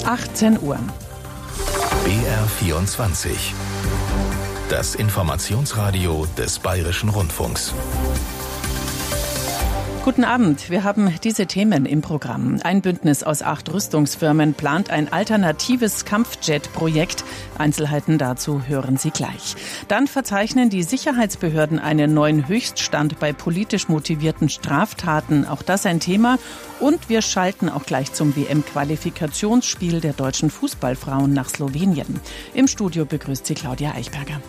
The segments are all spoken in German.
18 Uhr. BR24. Das Informationsradio des Bayerischen Rundfunks. Guten Abend, wir haben diese Themen im Programm. Ein Bündnis aus 8 Rüstungsfirmen plant ein alternatives Kampfjet-Projekt. Einzelheiten dazu hören Sie gleich. Dann verzeichnen die Sicherheitsbehörden einen neuen Höchststand bei politisch motivierten Straftaten. Auch das ein Thema. Und wir schalten auch gleich zum WM-Qualifikationsspiel der deutschen Fußballfrauen nach Slowenien. Im Studio begrüßt sie Claudia Eichberger.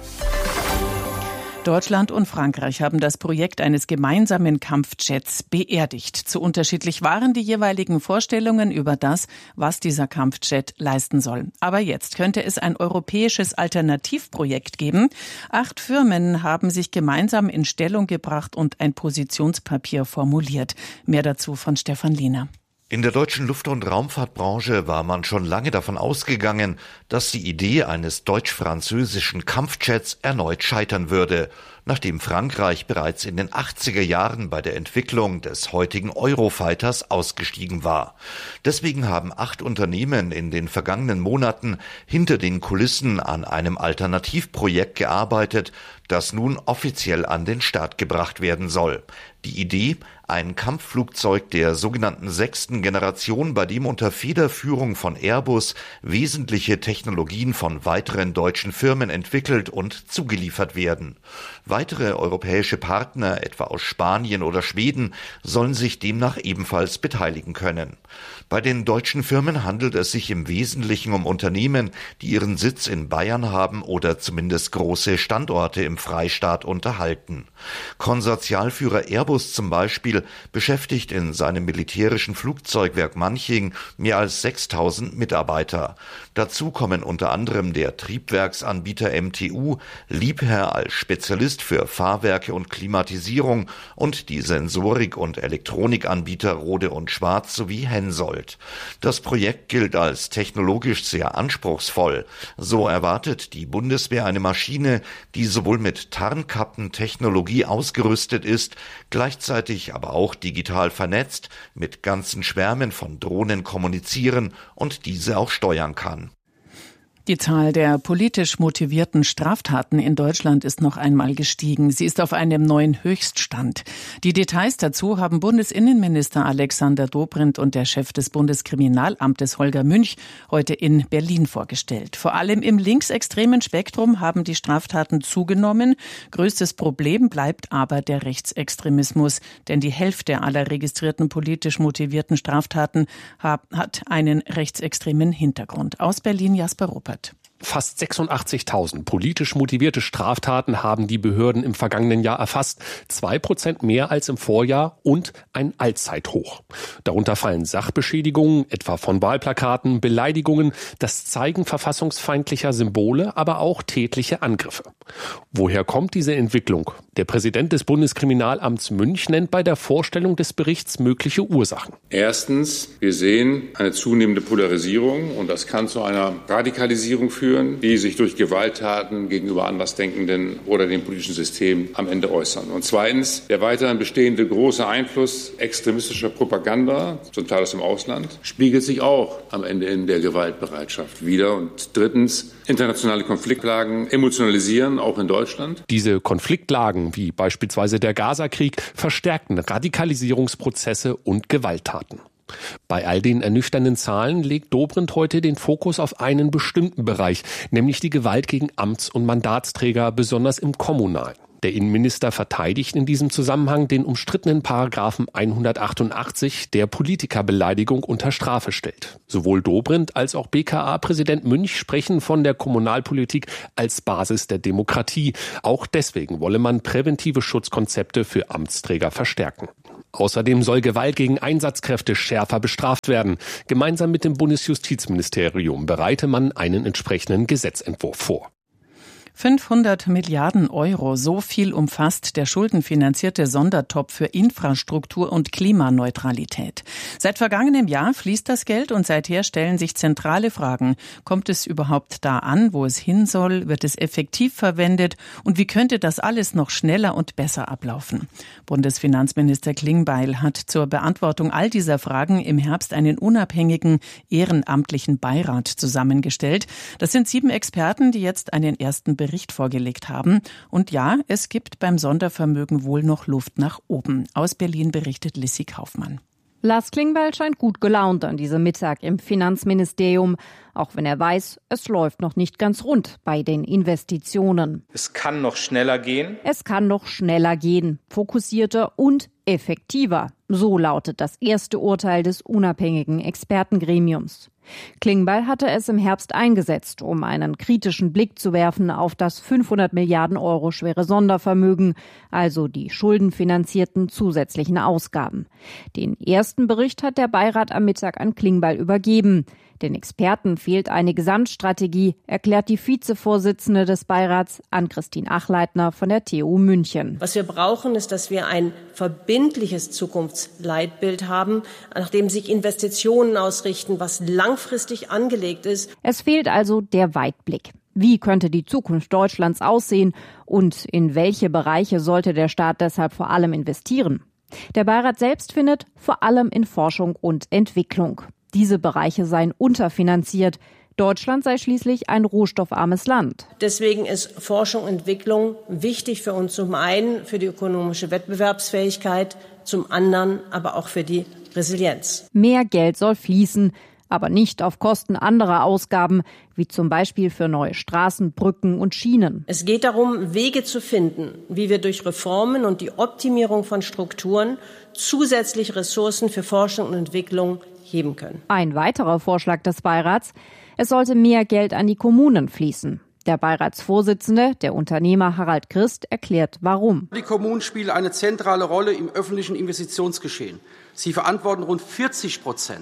Deutschland und Frankreich haben das Projekt eines gemeinsamen Kampfjets beerdigt. Zu unterschiedlich waren die jeweiligen Vorstellungen über das, was dieser Kampfjet leisten soll. Aber jetzt könnte es ein europäisches Alternativprojekt geben. 8 Firmen haben sich gemeinsam in Stellung gebracht und ein Positionspapier formuliert. Mehr dazu von Stefan Lehner. In der deutschen Luft- und Raumfahrtbranche war man schon lange davon ausgegangen, dass die Idee eines deutsch-französischen Kampfjets erneut scheitern würde, nachdem Frankreich bereits in den 80er Jahren bei der Entwicklung des heutigen Eurofighters ausgestiegen war. Deswegen haben 8 Unternehmen in den vergangenen Monaten hinter den Kulissen an einem Alternativprojekt gearbeitet, das nun offiziell an den Start gebracht werden soll. Die Idee: ein Kampfflugzeug der sogenannten 6. Generation, bei dem unter Federführung von Airbus wesentliche Technologien von weiteren deutschen Firmen entwickelt und zugeliefert werden. Weitere europäische Partner, etwa aus Spanien oder Schweden, sollen sich demnach ebenfalls beteiligen können. Bei den deutschen Firmen handelt es sich im Wesentlichen um Unternehmen, die ihren Sitz in Bayern haben oder zumindest große Standorte im Freistaat unterhalten. Konsortialführer Airbus zum Beispiel beschäftigt in seinem militärischen Flugzeugwerk Manching mehr als 6.000 Mitarbeiter. Dazu kommen unter anderem der Triebwerksanbieter MTU, Liebherr als Spezialist für Fahrwerke und Klimatisierung und die Sensorik- und Elektronikanbieter Rohde & Schwarz sowie Hensoldt. Das Projekt gilt als technologisch sehr anspruchsvoll. So erwartet die Bundeswehr eine Maschine, die sowohl mit Tarnkappentechnologie ausgerüstet ist, gleichzeitig aber auch digital vernetzt, mit ganzen Schwärmen von Drohnen kommunizieren und diese auch steuern kann. Die Zahl der politisch motivierten Straftaten in Deutschland ist noch einmal gestiegen. Sie ist auf einem neuen Höchststand. Die Details dazu haben Bundesinnenminister Alexander Dobrindt und der Chef des Bundeskriminalamtes Holger Münch heute in Berlin vorgestellt. Vor allem im linksextremen Spektrum haben die Straftaten zugenommen. Größtes Problem bleibt aber der Rechtsextremismus, denn die Hälfte aller registrierten politisch motivierten Straftaten hat einen rechtsextremen Hintergrund. Aus Berlin Jasper Ruppert. Fast 86.000 politisch motivierte Straftaten haben die Behörden im vergangenen Jahr erfasst. 2% mehr als im Vorjahr und ein Allzeithoch. Darunter fallen Sachbeschädigungen, etwa von Wahlplakaten, Beleidigungen, das Zeigen verfassungsfeindlicher Symbole, aber auch tätliche Angriffe. Woher kommt diese Entwicklung? Der Präsident des Bundeskriminalamts Münch nennt bei der Vorstellung des Berichts mögliche Ursachen. Erstens, wir sehen eine zunehmende Polarisierung und das kann zu einer Radikalisierung führen, die sich durch Gewalttaten gegenüber Andersdenkenden oder dem politischen System am Ende äußern. Und zweitens, der weiterhin bestehende große Einfluss extremistischer Propaganda, zum Teil aus dem Ausland, spiegelt sich auch am Ende in der Gewaltbereitschaft wider. Und drittens, internationale Konfliktlagen emotionalisieren, auch in Deutschland. Diese Konfliktlagen, wie beispielsweise der Gaza-Krieg, verstärkten Radikalisierungsprozesse und Gewalttaten. Bei all den ernüchternden Zahlen legt Dobrindt heute den Fokus auf einen bestimmten Bereich, nämlich die Gewalt gegen Amts- und Mandatsträger, besonders im Kommunalen. Der Innenminister verteidigt in diesem Zusammenhang den umstrittenen Paragraphen 188, der Politikerbeleidigung unter Strafe stellt. Sowohl Dobrindt als auch BKA-Präsident Münch sprechen von der Kommunalpolitik als Basis der Demokratie. Auch deswegen wolle man präventive Schutzkonzepte für Amtsträger verstärken. Außerdem soll Gewalt gegen Einsatzkräfte schärfer bestraft werden. Gemeinsam mit dem Bundesjustizministerium bereite man einen entsprechenden Gesetzentwurf vor. 500 Milliarden Euro, so viel umfasst der schuldenfinanzierte Sondertopf für Infrastruktur und Klimaneutralität. Seit vergangenem Jahr fließt das Geld und seither stellen sich zentrale Fragen. Kommt es überhaupt da an, wo es hin soll? Wird es effektiv verwendet? Und wie könnte das alles noch schneller und besser ablaufen? Bundesfinanzminister Klingbeil hat zur Beantwortung all dieser Fragen im Herbst einen unabhängigen, ehrenamtlichen Beirat zusammengestellt. Das sind 7 Experten, die jetzt einen ersten Bericht vorgelegt haben. Und ja, es gibt beim Sondervermögen wohl noch Luft nach oben. Aus Berlin berichtet Lissy Kaufmann. Lars Klingbeil scheint gut gelaunt an diesem Mittag im Finanzministerium, auch wenn er weiß, es läuft noch nicht ganz rund bei den Investitionen. Es kann noch schneller gehen. Es kann noch schneller gehen, fokussierter und effektiver. So lautet das erste Urteil des unabhängigen Expertengremiums. Klingbeil hatte es im Herbst eingesetzt, um einen kritischen Blick zu werfen auf das 500 Milliarden Euro schwere Sondervermögen, also die schuldenfinanzierten zusätzlichen Ausgaben. Den ersten Bericht hat der Beirat am Mittag an Klingbeil übergeben. Den Experten fehlt eine Gesamtstrategie, erklärt die Vizevorsitzende des Beirats Ann-Christine Achleitner von der TU München. Was wir brauchen, ist, dass wir ein verbindliches Zukunftsleitbild haben, nach dem sich Investitionen ausrichten, was langfristig angelegt ist. Es fehlt also der Weitblick. Wie könnte die Zukunft Deutschlands aussehen und in welche Bereiche sollte der Staat deshalb vor allem investieren? Der Beirat selbst findet vor allem in Forschung und Entwicklung. Diese Bereiche seien unterfinanziert. Deutschland sei schließlich ein rohstoffarmes Land. Deswegen ist Forschung und Entwicklung wichtig für uns, zum einen für die ökonomische Wettbewerbsfähigkeit, zum anderen aber auch für die Resilienz. Mehr Geld soll fließen, aber nicht auf Kosten anderer Ausgaben, wie zum Beispiel für neue Straßen, Brücken und Schienen. Es geht darum, Wege zu finden, wie wir durch Reformen und die Optimierung von Strukturen zusätzlich Ressourcen für Forschung und Entwicklung heben können. Ein weiterer Vorschlag des Beirats: Es sollte mehr Geld an die Kommunen fließen. Der Beiratsvorsitzende, der Unternehmer Harald Christ, erklärt, warum. Die Kommunen spielen eine zentrale Rolle im öffentlichen Investitionsgeschehen. Sie verantworten rund 40%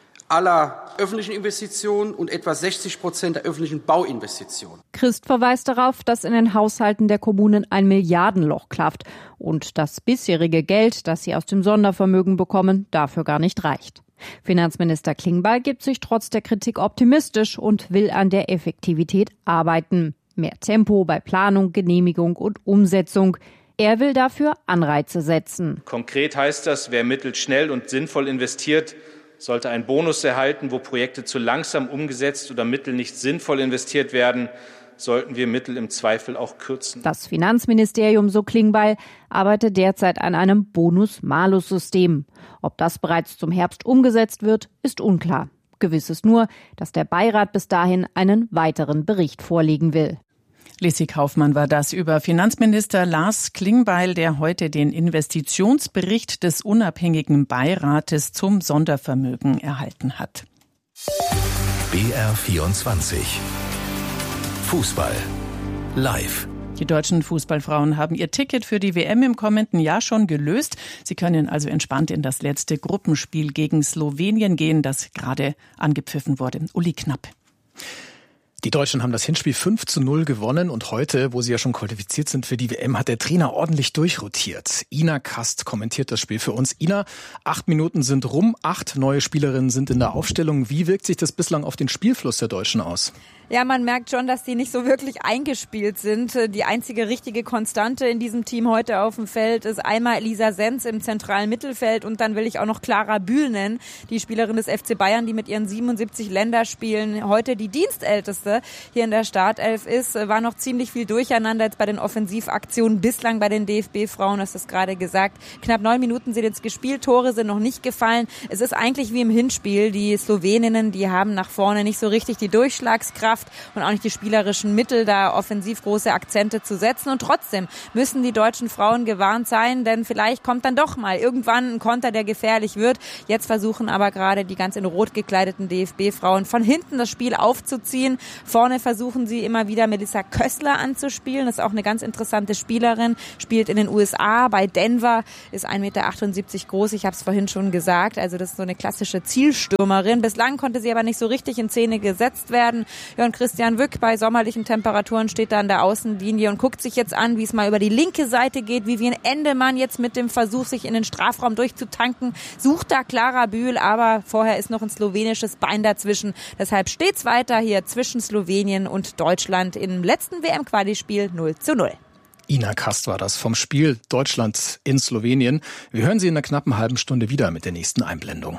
aller öffentlichen Investitionen und etwa 60% der öffentlichen Bauinvestitionen. Christ verweist darauf, dass in den Haushalten der Kommunen ein Milliardenloch klafft und das bisherige Geld, das sie aus dem Sondervermögen bekommen, dafür gar nicht reicht. Finanzminister Klingbeil gibt sich trotz der Kritik optimistisch und will an der Effektivität arbeiten. Mehr Tempo bei Planung, Genehmigung und Umsetzung. Er will dafür Anreize setzen. Konkret heißt das, wer Mittel schnell und sinnvoll investiert, sollte einen Bonus erhalten. Wo Projekte zu langsam umgesetzt oder Mittel nicht sinnvoll investiert werden, sollten wir Mittel im Zweifel auch kürzen. Das Finanzministerium, so Klingbeil, arbeitet derzeit an einem Bonus-Malus-System. Ob das bereits zum Herbst umgesetzt wird, ist unklar. Gewiss ist nur, dass der Beirat bis dahin einen weiteren Bericht vorlegen will. Lissy Kaufmann war das über Finanzminister Lars Klingbeil, der heute den Investitionsbericht des unabhängigen Beirates zum Sondervermögen erhalten hat. BR24 Fußball live. Die deutschen Fußballfrauen haben ihr Ticket für die WM im kommenden Jahr schon gelöst. Sie können also entspannt in das letzte Gruppenspiel gegen Slowenien gehen, das gerade angepfiffen wurde. Uli Knapp. Die Deutschen haben das Hinspiel 5:0 gewonnen und heute, wo sie ja schon qualifiziert sind für die WM, hat der Trainer ordentlich durchrotiert. Ina Kast kommentiert das Spiel für uns. Ina, 8 Minuten sind rum, 8 neue Spielerinnen sind in der Aufstellung. Wie wirkt sich das bislang auf den Spielfluss der Deutschen aus? Ja, man merkt schon, dass die nicht so wirklich eingespielt sind. Die einzige richtige Konstante in diesem Team heute auf dem Feld ist einmal Elisa Senz im zentralen Mittelfeld und dann will ich auch noch Clara Bühl nennen, die Spielerin des FC Bayern, die mit ihren 77 Länderspielen heute die Dienstälteste hier in der Startelf ist. War noch ziemlich viel Durcheinander jetzt bei den Offensivaktionen bislang bei den DFB-Frauen, hast du es gerade gesagt. Knapp 9 Minuten sind jetzt gespielt, Tore sind noch nicht gefallen. Es ist eigentlich wie im Hinspiel. Die Sloweninnen, die haben nach vorne nicht so richtig die Durchschlagskraft und auch nicht die spielerischen Mittel, da offensiv große Akzente zu setzen. Und trotzdem müssen die deutschen Frauen gewarnt sein, denn vielleicht kommt dann doch mal irgendwann ein Konter, der gefährlich wird. Jetzt versuchen aber gerade die ganz in Rot gekleideten DFB-Frauen von hinten das Spiel aufzuziehen. Vorne versuchen sie immer wieder Melissa Köstler anzuspielen. Das ist auch eine ganz interessante Spielerin, spielt in den USA bei Denver, ist 1,78 Meter groß. Ich habe es vorhin schon gesagt. Also das ist so eine klassische Zielstürmerin. Bislang konnte sie aber nicht so richtig in Szene gesetzt werden. Ja, und Christian Wück bei sommerlichen Temperaturen steht da an der Außenlinie und guckt sich jetzt an, wie es mal über die linke Seite geht, wie Vivian Endemann jetzt mit dem Versuch, sich in den Strafraum durchzutanken, sucht da Clara Bühl, aber vorher ist noch ein slowenisches Bein dazwischen. Deshalb steht's weiter hier zwischen Slowenien und Deutschland im letzten WM-Quali-Spiel 0:0. Ina Kast war das vom Spiel Deutschland in Slowenien. Wir hören sie in einer knappen halben Stunde wieder mit der nächsten Einblendung.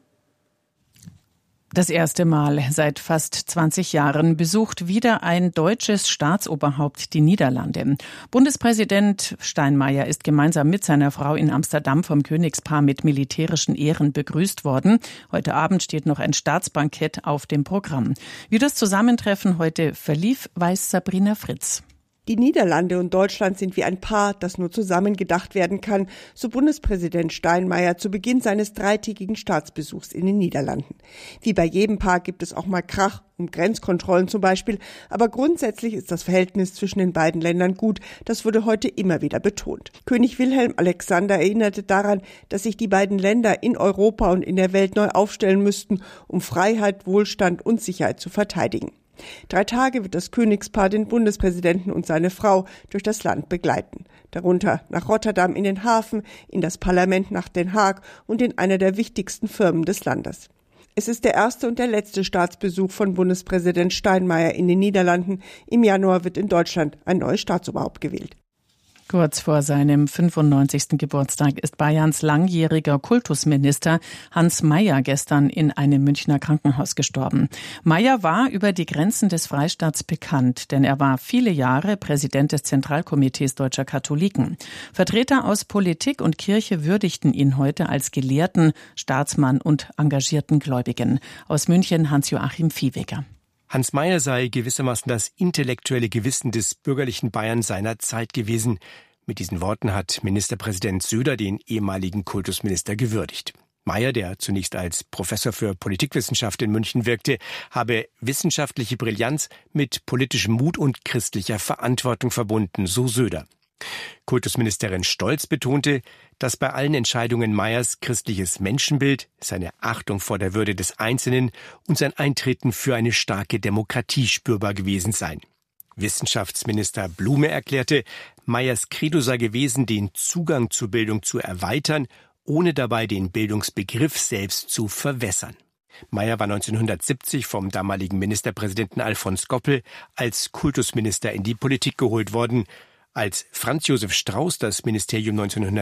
Das erste Mal seit fast 20 Jahren besucht wieder ein deutsches Staatsoberhaupt die Niederlande. Bundespräsident Steinmeier ist gemeinsam mit seiner Frau in Amsterdam vom Königspaar mit militärischen Ehren begrüßt worden. Heute Abend steht noch ein Staatsbankett auf dem Programm. Wie das Zusammentreffen heute verlief, weiß Sabrina Fritz. Die Niederlande und Deutschland sind wie ein Paar, das nur zusammen gedacht werden kann, so Bundespräsident Steinmeier zu Beginn seines dreitägigen Staatsbesuchs in den Niederlanden. Wie bei jedem Paar gibt es auch mal Krach, um Grenzkontrollen zum Beispiel, aber grundsätzlich ist das Verhältnis zwischen den beiden Ländern gut, das wurde heute immer wieder betont. König Wilhelm Alexander erinnerte daran, dass sich die beiden Länder in Europa und in der Welt neu aufstellen müssten, um Freiheit, Wohlstand und Sicherheit zu verteidigen. 3 Tage wird das Königspaar den Bundespräsidenten und seine Frau durch das Land begleiten. Darunter nach Rotterdam in den Hafen, in das Parlament nach Den Haag und in einer der wichtigsten Firmen des Landes. Es ist der erste und der letzte Staatsbesuch von Bundespräsident Steinmeier in den Niederlanden. Im Januar wird in Deutschland ein neues Staatsoberhaupt gewählt. Kurz vor seinem 95. Geburtstag ist Bayerns langjähriger Kultusminister Hans Mayer gestern in einem Münchner Krankenhaus gestorben. Mayer war über die Grenzen des Freistaats bekannt, denn er war viele Jahre Präsident des Zentralkomitees Deutscher Katholiken. Vertreter aus Politik und Kirche würdigten ihn heute als Gelehrten, Staatsmann und engagierten Gläubigen. Aus München Hans-Joachim Viehweger. Hans Mayer sei gewissermaßen das intellektuelle Gewissen des bürgerlichen Bayern seiner Zeit gewesen. Mit diesen Worten hat Ministerpräsident Söder den ehemaligen Kultusminister gewürdigt. Mayer, der zunächst als Professor für Politikwissenschaft in München wirkte, habe wissenschaftliche Brillanz mit politischem Mut und christlicher Verantwortung verbunden, so Söder. Kultusministerin Stolz betonte, dass bei allen Entscheidungen Mayers christliches Menschenbild, seine Achtung vor der Würde des Einzelnen und sein Eintreten für eine starke Demokratie spürbar gewesen seien. Wissenschaftsminister Blume erklärte, Mayers Credo sei gewesen, den Zugang zur Bildung zu erweitern, ohne dabei den Bildungsbegriff selbst zu verwässern. Mayer war 1970 vom damaligen Ministerpräsidenten Alfons Goppel als Kultusminister in die Politik geholt worden. Als Franz Josef Strauß das Ministerium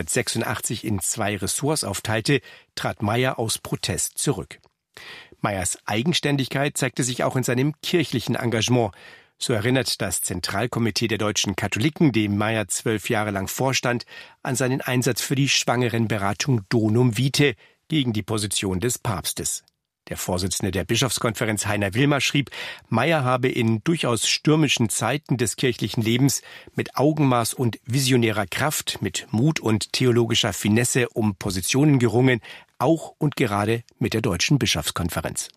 1986 in 2 Ressorts aufteilte, trat Mayer aus Protest zurück. Mayers Eigenständigkeit zeigte sich auch in seinem kirchlichen Engagement. So erinnert das Zentralkomitee der deutschen Katholiken, dem Mayer 12 Jahre lang vorstand, an seinen Einsatz für die Schwangerenberatung Donum Vitae gegen die Position des Papstes. Der Vorsitzende der Bischofskonferenz Heiner Wilmer schrieb, Mayer habe in durchaus stürmischen Zeiten des kirchlichen Lebens mit Augenmaß und visionärer Kraft, mit Mut und theologischer Finesse um Positionen gerungen, auch und gerade mit der Deutschen Bischofskonferenz.